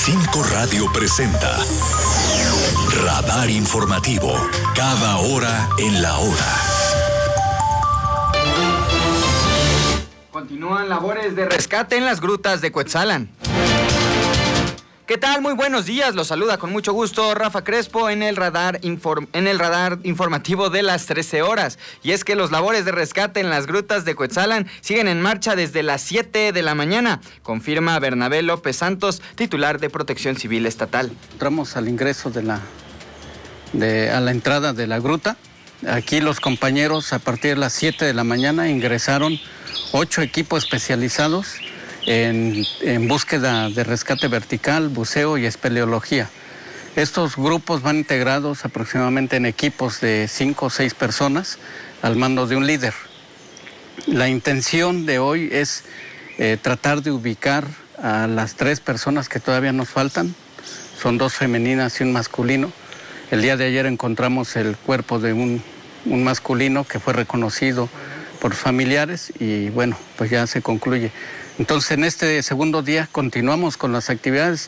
5 Radio presenta Radar Informativo, cada hora en la hora. Continúan labores de rescate en las grutas de Cuetzalan. ¿Qué tal? Muy buenos días, los saluda con mucho gusto Rafa Crespo en el radar informativo de las 13 horas. Y es que los labores de rescate en las grutas de Cuetzalan siguen en marcha desde las 7 de la mañana, confirma Bernabé López Santos, titular de Protección Civil Estatal. Entramos al ingreso a la entrada de la gruta. Aquí los compañeros a partir de las 7 de la mañana ingresaron 8 equipos especializados en búsqueda de rescate vertical, buceo y espeleología. Estos grupos van integrados aproximadamente en equipos de 5 o 6 personas al mando de un líder. La intención de hoy es tratar de ubicar a las 3 personas que todavía nos faltan. Son 2 femeninas y un masculino. El día de ayer encontramos el cuerpo de un masculino que fue reconocido por familiares y bueno, pues ya se concluye. Entonces, en este segundo día continuamos con las actividades.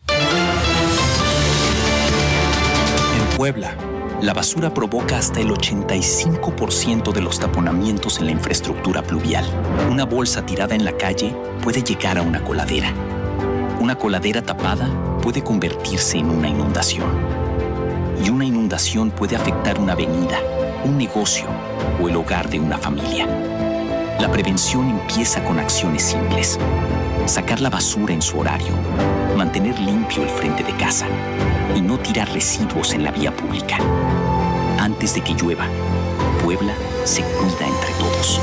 En Puebla, la basura provoca hasta el 85% de los taponamientos en la infraestructura pluvial. Una bolsa tirada en la calle puede llegar a una coladera. Una coladera tapada puede convertirse en una inundación. Y una inundación puede afectar una avenida, un negocio o el hogar de una familia. La prevención empieza con acciones simples. Sacar la basura en su horario, mantener limpio el frente de casa y no tirar residuos en la vía pública. Antes de que llueva, Puebla se cuida entre todos.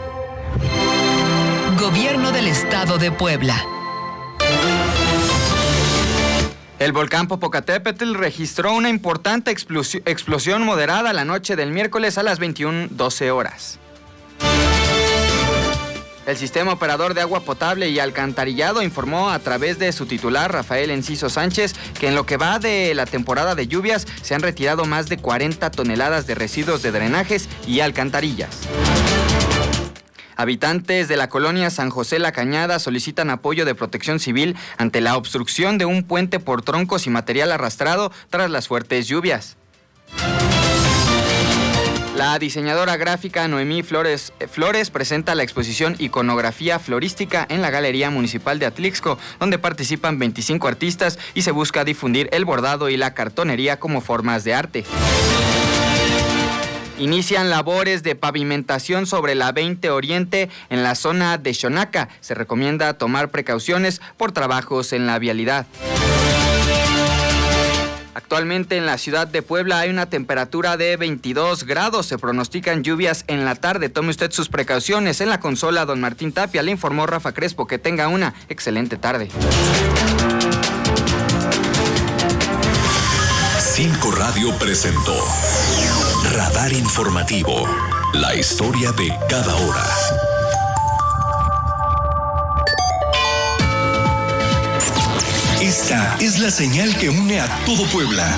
Gobierno del Estado de Puebla. El volcán Popocatépetl registró una importante explosión moderada la noche del miércoles a las 21:12 horas. El Sistema Operador de Agua Potable y Alcantarillado informó a través de su titular, Rafael Enciso Sánchez, que en lo que va de la temporada de lluvias se han retirado más de 40 toneladas de residuos de drenajes y alcantarillas. Habitantes de la colonia San José La Cañada solicitan apoyo de Protección Civil ante la obstrucción de un puente por troncos y material arrastrado tras las fuertes lluvias. La diseñadora gráfica Noemí Flores presenta la exposición Iconografía Florística en la Galería Municipal de Atlixco, donde participan 25 artistas y se busca difundir el bordado y la cartonería como formas de arte. Inician labores de pavimentación sobre la 20 Oriente en la zona de Xonaca. Se recomienda tomar precauciones por trabajos en la vialidad. Actualmente en la ciudad de Puebla hay una temperatura de 22 grados. Se pronostican lluvias en la tarde. Tome usted sus precauciones. En la consola, don Martín Tapia, le informó Rafa Crespo. Que tenga una excelente tarde. 5 Radio presentó Radar Informativo, la historia de cada hora. Esta es la señal que une a todo Puebla.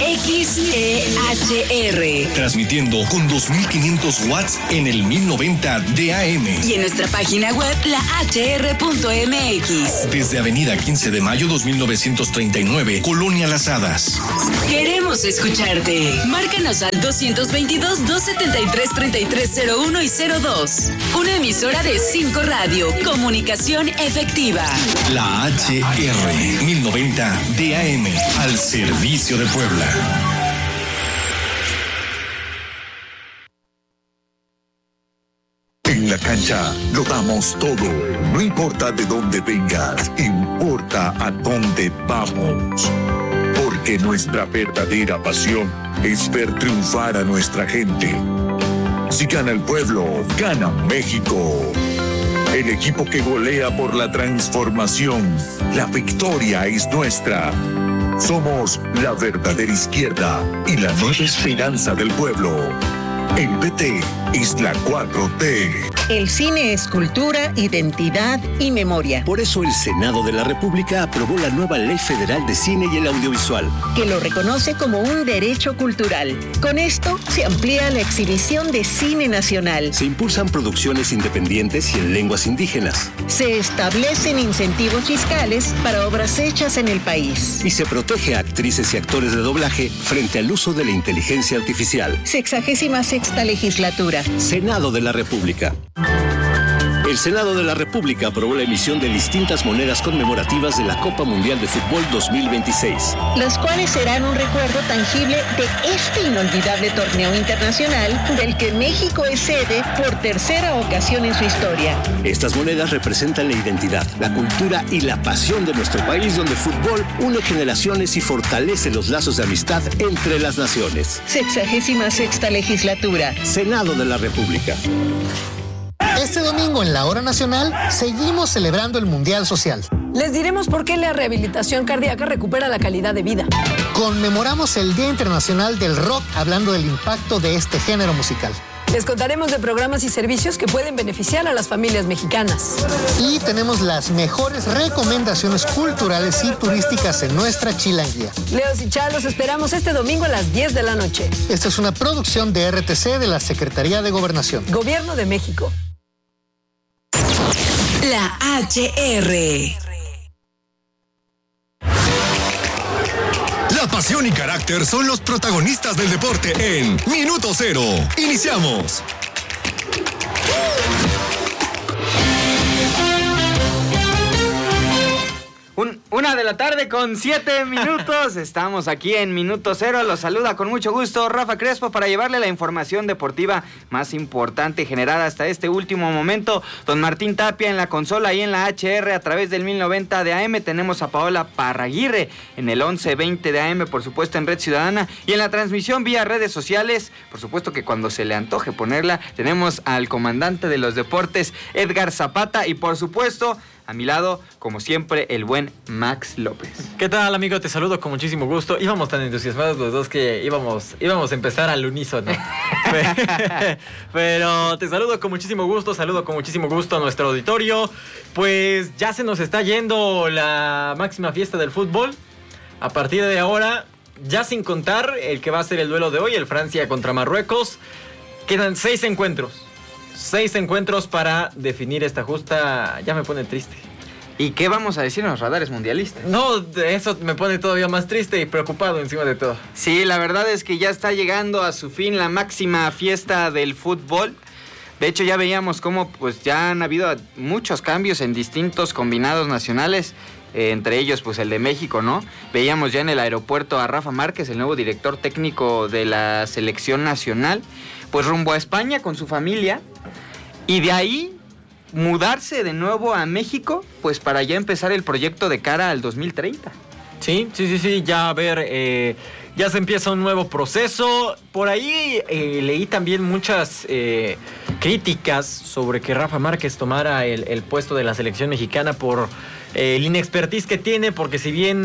XEHR. Transmitiendo con 2500 watts en el 1090 de AM. Y en nuestra página web, lahr.mx. Desde Avenida 15 de Mayo 2939, Colonia Las Hadas. Queremos escucharte. Márcanos al 222-273-3301 y 02. Una emisora de 5 Radio. Comunicación efectiva. La HR 1090 DAM, al servicio de Puebla. En la cancha lo damos todo. No importa de dónde vengas, importa a dónde vamos. Porque nuestra verdadera pasión es ver triunfar a nuestra gente. Si gana el pueblo, gana México. El equipo que golea por la transformación. La victoria es nuestra. Somos la verdadera izquierda y la nueva esperanza del pueblo. El PT es la 4T. El cine es cultura, identidad y memoria. Por eso el Senado de la República aprobó la nueva Ley Federal de Cine y el Audiovisual, Que lo reconoce como un derecho cultural. Con esto se amplía la exhibición de cine nacional. se impulsan producciones independientes y en lenguas indígenas, Se establecen incentivos fiscales para obras hechas en el país. y se protege a actrices y actores de doblaje frente al uso de la inteligencia artificial. 66ª legislatura. Senado de la República. El Senado de la República aprobó la emisión de distintas monedas conmemorativas de la Copa Mundial de Fútbol 2026. Las cuales serán un recuerdo tangible de este inolvidable torneo internacional del que México es sede por tercera ocasión en su historia. Estas monedas representan la identidad, la cultura y la pasión de nuestro país, donde el fútbol une generaciones y fortalece los lazos de amistad entre las naciones. 66ª legislatura. Senado de la República. Este domingo en la Hora Nacional seguimos celebrando el Mundial Social. Les diremos por qué la rehabilitación cardíaca recupera la calidad de vida. Conmemoramos el Día Internacional del Rock hablando del impacto de este género musical. Les contaremos de programas y servicios que pueden beneficiar a las familias mexicanas. Y tenemos las mejores recomendaciones culturales y turísticas en nuestra chilanguía. Leos y Char, los esperamos este domingo a las 10 de la noche. Esta es una producción de RTC de la Secretaría de Gobernación. Gobierno de México. La HR. La pasión y carácter son los protagonistas del deporte en Minuto Cero. Iniciamos. Una de la tarde con 7 minutos. Estamos aquí en Minuto Cero. Los saluda con mucho gusto Rafa Crespo para llevarle la información deportiva más importante generada hasta este último momento. Don Martín Tapia en la consola y en la HR a través del 1090 de AM. Tenemos a Paola Parraguirre en el 1120 de AM, por supuesto en Red Ciudadana. Y en la transmisión vía redes sociales, por supuesto que cuando se le antoje ponerla, tenemos al comandante de los deportes, Edgar Zapata. Y por supuesto, a mi lado, como siempre, el buen Max López. ¿Qué tal, amigo? Te saludo con muchísimo gusto. Íbamos tan entusiasmados los dos que íbamos a empezar al unísono. Pero te saludo con muchísimo gusto a nuestro auditorio. Pues ya se nos está yendo la máxima fiesta del fútbol. A partir de ahora, ya sin contar el que va a ser el duelo de hoy, el Francia contra Marruecos, quedan 6 encuentros. 6 encuentros para definir esta justa. Ya me pone triste. ¿Y qué vamos a decir en los radares mundialistas? No, eso me pone todavía más triste y preocupado encima de todo. Sí, la verdad es que ya está llegando a su fin la máxima fiesta del fútbol. De hecho, ya veíamos cómo pues ya han habido muchos cambios en distintos combinados nacionales. Entre ellos, pues el de México, ¿no? Veíamos ya en el aeropuerto a Rafa Márquez, el nuevo director técnico de la selección nacional, pues rumbo a España con su familia. Y de ahí mudarse de nuevo a México, pues para ya empezar el proyecto de cara al 2030. Sí, ya a ver, ya se empieza un nuevo proceso. Por ahí leí también muchas críticas sobre que Rafa Márquez tomara el puesto de la selección mexicana por el inexpertise que tiene, porque si bien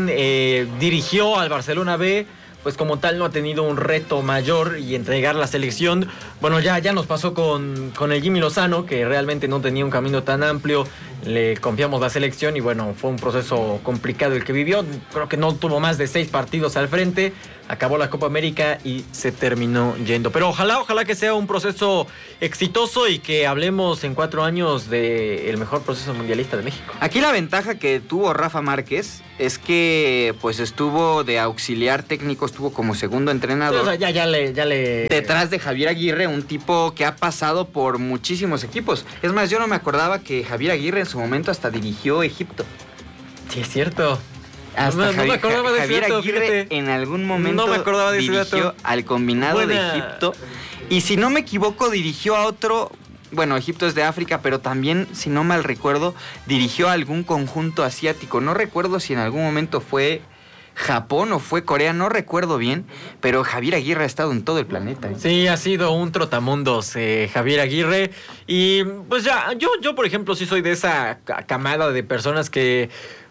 dirigió al Barcelona B, pues como tal no ha tenido un reto mayor y entregar la selección. Bueno, ya nos pasó con el Jimmy Lozano, que realmente no tenía un camino tan amplio. Le confiamos la selección y bueno, fue un proceso complicado el que vivió. Creo que no tuvo más de 6 partidos al frente. Acabó la Copa América y se terminó yendo. Pero ojalá que sea un proceso exitoso y que hablemos en 4 años del mejor proceso mundialista de México. Aquí la ventaja que tuvo Rafa Márquez es que pues estuvo de auxiliar técnico, estuvo como segundo entrenador. Sí, o sea, ya le detrás de Javier Aguirre, un tipo que ha pasado por muchísimos equipos. Es más, yo no me acordaba que Javier Aguirre en su momento hasta dirigió Egipto. Sí, es cierto. Hasta no me acordaba de Javier ese dato, Aguirre fíjate. En algún momento no me acordaba de dirigió ese dato. al combinado de Egipto. Y si no me equivoco, dirigió a otro. Bueno, Egipto es de África, pero también, si no mal recuerdo, dirigió a algún conjunto asiático. No recuerdo si en algún momento fue Japón o fue Corea, no recuerdo bien, pero Javier Aguirre ha estado en todo el planeta. Sí, ha sido un trotamundos Javier Aguirre. Y pues ya, yo por ejemplo sí soy de esa camada de personas que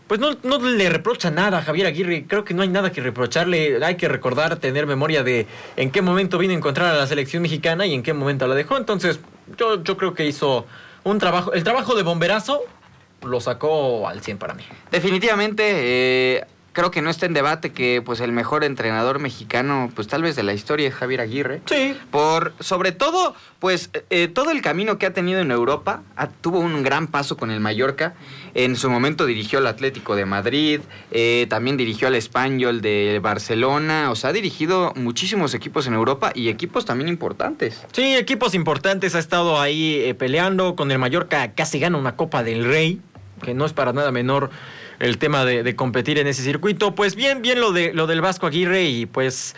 pues no le reprocha nada a Javier Aguirre. Creo que no hay nada que reprocharle. Hay que recordar, tener memoria de en qué momento vino a encontrar a la selección mexicana y en qué momento la dejó. Entonces, yo creo que hizo un trabajo. El trabajo de bomberazo lo sacó al 100 para mí. Definitivamente, creo que no está en debate que pues el mejor entrenador mexicano, pues tal vez de la historia, es Javier Aguirre. Sí. Sobre todo, pues todo el camino que ha tenido en Europa, tuvo un gran paso con el Mallorca. En su momento dirigió al Atlético de Madrid, también dirigió al Espanyol de Barcelona. O sea, ha dirigido muchísimos equipos en Europa y equipos también importantes. Sí, equipos importantes. Ha estado ahí peleando con el Mallorca. Casi gana una Copa del Rey, que no es para nada menor el tema de competir en ese circuito. Pues bien lo del Vasco Aguirre, y pues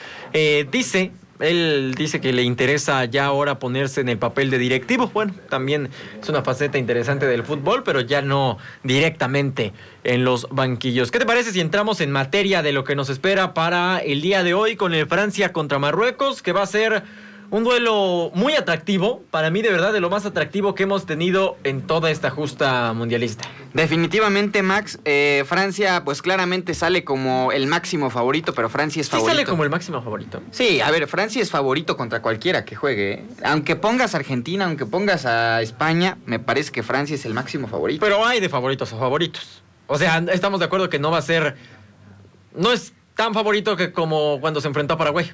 él dice que le interesa ya ahora ponerse en el papel de directivo. Bueno, también es una faceta interesante del fútbol, pero ya no directamente en los banquillos. ¿Qué te parece si entramos en materia de lo que nos espera para el día de hoy con el Francia contra Marruecos, que va a ser un duelo muy atractivo, para mí de verdad de lo más atractivo que hemos tenido en toda esta justa mundialista? Definitivamente, Max, Francia pues claramente sale como el máximo favorito, pero Francia es favorito. ¿Sí sale como el máximo favorito? Sí, a ver, Francia es favorito contra cualquiera que juegue, ¿eh? Aunque pongas a Argentina, aunque pongas a España, me parece que Francia es el máximo favorito. Pero hay de favoritos a favoritos. O sea, estamos de acuerdo que no va a ser... No es tan favorito que como cuando se enfrentó a Paraguay.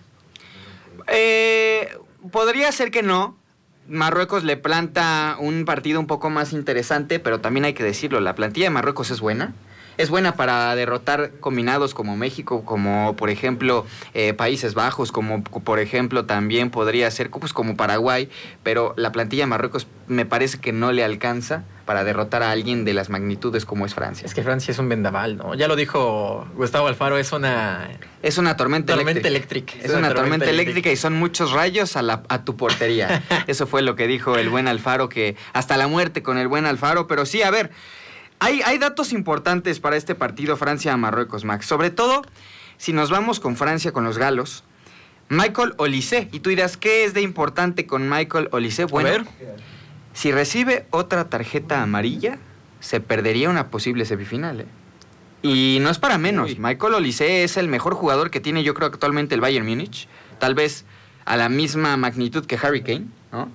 Podría ser que no. Marruecos le planta un partido un poco más interesante, pero también hay que decirlo, la plantilla de Marruecos es buena. Es buena para derrotar combinados como México, como por ejemplo Países Bajos, como por ejemplo también podría ser pues, como Paraguay, pero la plantilla de Marruecos me parece que no le alcanza para derrotar a alguien de las magnitudes como es Francia. Es que Francia es un vendaval, ¿no? Ya lo dijo Gustavo Alfaro, es una tormenta eléctrica. Es una tormenta eléctrica y son muchos rayos a tu portería. Eso fue lo que dijo el buen Alfaro, que hasta la muerte con el buen Alfaro. Pero sí, a ver, hay datos importantes para este partido Francia-Marruecos, Max. Sobre todo, si nos vamos con Francia, con los galos, Michael Olise. Y tú dirás, ¿qué es de importante con Michael Olise? Bueno, a ver, si recibe otra tarjeta amarilla, se perdería una posible semifinal, ¿eh? Y no es para menos. Uy. Michael Olise es el mejor jugador que tiene, yo creo, actualmente el Bayern Múnich. Tal vez a la misma magnitud que Harry Kane, ¿no?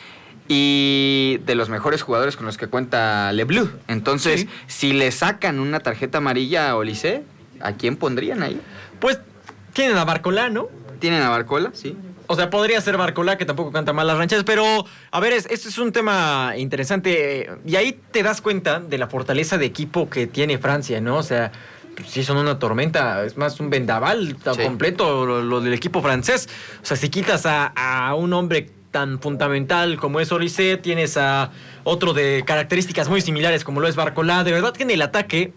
Y de los mejores jugadores con los que cuenta Le Bleu. Entonces, sí, si le sacan una tarjeta amarilla a Olise, ¿a quién pondrían ahí? Pues tienen a Barcola, ¿no? Tienen a Barcola, sí. O sea, podría ser Barcola, que tampoco canta mal las rancheras, pero, a ver, esto es un tema interesante. Y ahí te das cuenta de la fortaleza de equipo que tiene Francia, ¿no? O sea, sí son una tormenta, es más un vendaval tan completo lo del equipo francés. O sea, si quitas a un hombre tan fundamental como es Olise, tienes a otro de características muy similares como lo es Barcola. De verdad que en el ataque,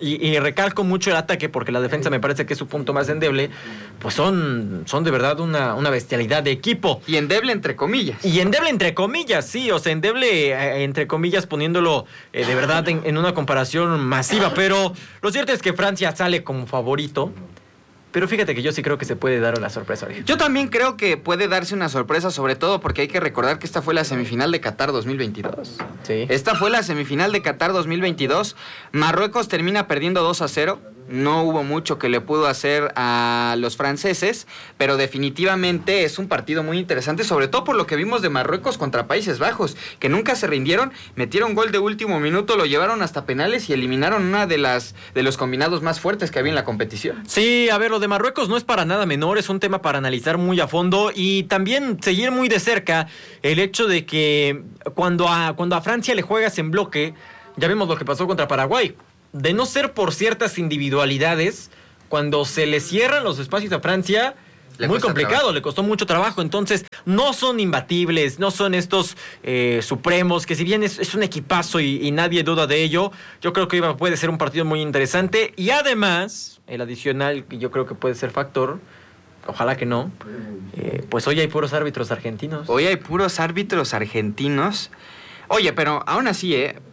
y recalco mucho el ataque porque la defensa me parece que es su punto más endeble, pues son de verdad una bestialidad de equipo. Y endeble entre comillas. Y endeble entre comillas, sí, o sea, endeble entre comillas poniéndolo de verdad en una comparación masiva, pero lo cierto es que Francia sale como favorito. Pero fíjate que yo sí creo que se puede dar una sorpresa. Yo también creo que puede darse una sorpresa, sobre todo porque hay que recordar que esta fue la semifinal de Qatar 2022. Sí. Esta fue la semifinal de Qatar 2022. Marruecos termina perdiendo 2-0. No hubo mucho que le pudo hacer a los franceses, pero definitivamente es un partido muy interesante, sobre todo por lo que vimos de Marruecos contra Países Bajos, que nunca se rindieron, metieron gol de último minuto, lo llevaron hasta penales y eliminaron una de los combinados más fuertes que había en la competición. Sí, a ver, lo de Marruecos no es para nada menor, es un tema para analizar muy a fondo y también seguir muy de cerca el hecho de que cuando a Francia le juegas en bloque, ya vemos lo que pasó contra Paraguay. De no ser por ciertas individualidades, cuando se le cierran los espacios a Francia, muy complicado, trabajo. Le costó mucho trabajo. Entonces, no son imbatibles, no son estos supremos, que si bien es un equipazo y nadie duda de ello, yo creo que puede ser un partido muy interesante. Y además, el adicional, que yo creo que puede ser factor, ojalá que no, pues hoy hay puros árbitros argentinos. Hoy hay puros árbitros argentinos. Oye, pero aún así,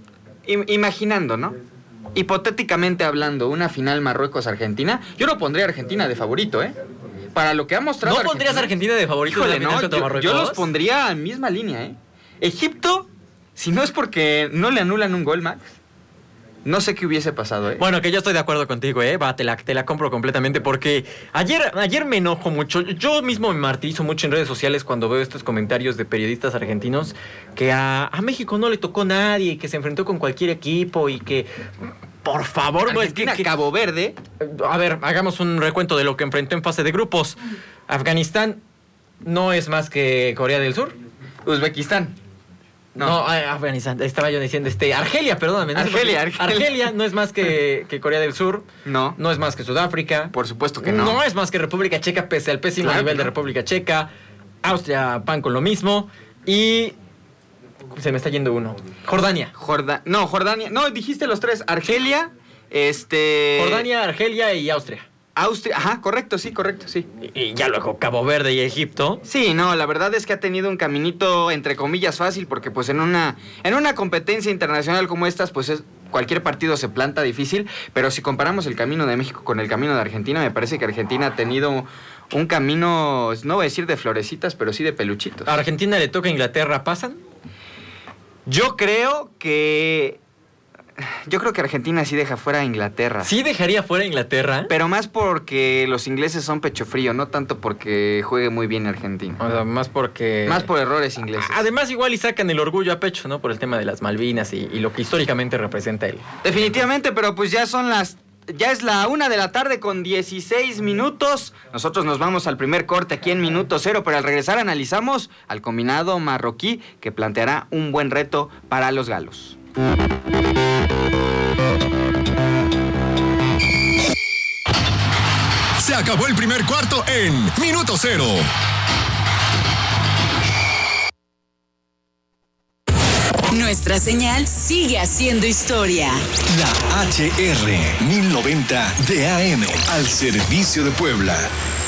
imaginando, ¿no? Hipotéticamente hablando, una final Marruecos-Argentina, yo no pondría a Argentina de favorito, Para lo que ha mostrado. ¿No pondrías a Argentina de favorito? Híjole, en la final contra Marruecos? Yo los pondría en misma línea, Egipto, si no es porque no le anulan un gol, Max, No sé qué hubiese pasado, ¿eh? Bueno, que yo estoy de acuerdo contigo, ¿eh? Va, te la compro completamente porque ayer me enojo mucho. Yo mismo me martirizo mucho en redes sociales cuando veo estos comentarios de periodistas argentinos que a México no le tocó nadie y que se enfrentó con cualquier equipo y que... Por favor, Argentina, Cabo Verde. A ver, hagamos un recuento de lo que enfrentó en fase de grupos. Afganistán no es más que Corea del Sur. Uzbekistán. No, Afganistán, estaba yo diciendo, Argelia, perdóname. No Argelia no es más que Corea del Sur. No. No es más que Sudáfrica. Por supuesto que no. No es más que República Checa, pese al pésimo nivel de República Checa. Austria, pan con lo mismo. Y... se me está yendo uno. Jordania. Jordania. No, dijiste los tres. Argelia, Jordania, Argelia y Austria. Ajá, correcto, sí. Y ya luego Cabo Verde y Egipto. Sí, no, la verdad es que ha tenido un caminito, entre comillas, fácil, porque pues en una competencia internacional como estas, pues cualquier partido se planta difícil, pero si comparamos el camino de México con el camino de Argentina, me parece que Argentina ha tenido un camino, no voy a decir de florecitas, pero sí de peluchitos. ¿A Argentina le toca a Inglaterra, pasan? Yo creo que Argentina sí deja fuera a Inglaterra. ¿Sí dejaría fuera a Inglaterra? Pero más porque los ingleses son pecho frío, no tanto porque juegue muy bien Argentina. O sea, más por errores ingleses. Además, igual y sacan el orgullo a pecho, ¿no? Por el tema de las Malvinas y lo que históricamente representa él. Definitivamente, pero pues ya es la 1:00 con 16 minutos. Nosotros nos vamos al primer corte aquí en Minuto Cero, pero al regresar analizamos al combinado marroquí que planteará un buen reto para los galos. Se acabó el primer cuarto en Minuto Cero. Nuestra señal sigue haciendo historia. La HR 1090 de AM al servicio de Puebla.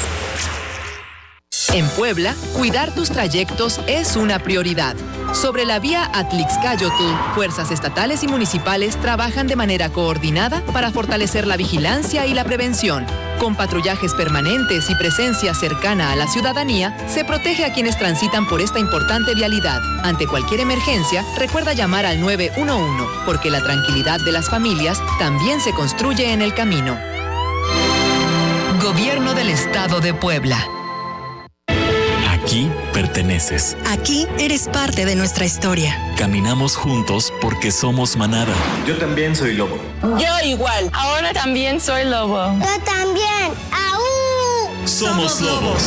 En Puebla, cuidar tus trayectos es una prioridad. Sobre la vía Atlixcáyotl, fuerzas estatales y municipales trabajan de manera coordinada para fortalecer la vigilancia y la prevención. Con patrullajes permanentes y presencia cercana a la ciudadanía, se protege a quienes transitan por esta importante vialidad. Ante cualquier emergencia, recuerda llamar al 911, porque la tranquilidad de las familias también se construye en el camino. Gobierno del Estado de Puebla. Aquí perteneces. Aquí eres parte de nuestra historia. Caminamos juntos porque somos manada. Yo también soy lobo. Yo igual. Ahora también soy lobo. Yo también. ¡Aú! Somos lobos.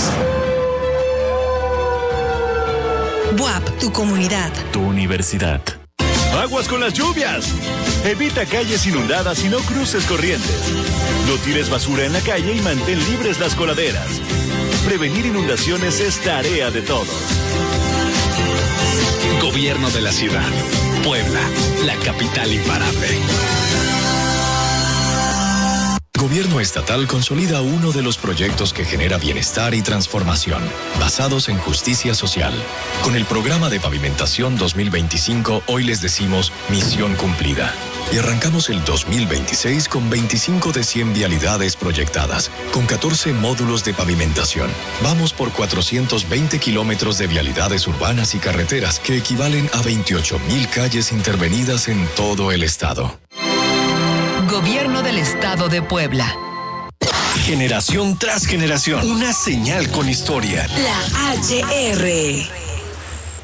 BUAP, tu comunidad. Tu universidad. Aguas con las lluvias. Evita calles inundadas y no cruces corrientes. No tires basura en la calle y mantén libres las coladeras. Prevenir inundaciones es tarea de todos. Gobierno de la ciudad. Puebla, la capital imparable. Gobierno estatal consolida uno de los proyectos que genera bienestar y transformación, basados en justicia social. Con el programa de pavimentación 2025, hoy les decimos misión cumplida. Y arrancamos el 2026 con 25 de 100 vialidades proyectadas, con 14 módulos de pavimentación. Vamos por 420 kilómetros de vialidades urbanas y carreteras, que equivalen a 28,000 calles intervenidas en todo el estado. Gobierno del Estado de Puebla. Generación tras generación, una señal con historia. La HR.